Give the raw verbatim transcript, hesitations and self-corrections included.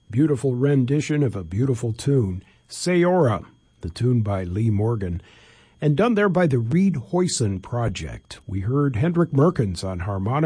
Beautiful rendition of a beautiful tune, Sayora, the tune by Lee Morgan, and done there by the Reed Hoyson Project. We heard Hendrik Merkens on harmonica,